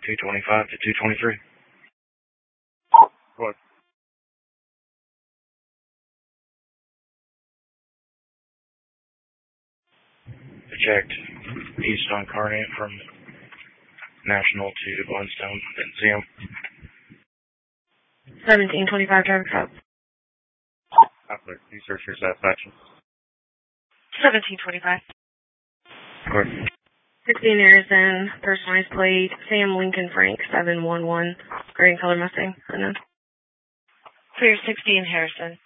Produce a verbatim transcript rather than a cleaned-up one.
two twenty-five to two twenty-three. What? Eject east on Carnate from National to Glenstone. Didn't see him. seventeen twenty-five traffic stop. After you search your satisfaction. seventeen twenty-five. Court. sixteen Harrison, personalized plate, Sam Lincoln Frank, seven one one, gray and color Mustang, unknown. Clear sixteen Harrison.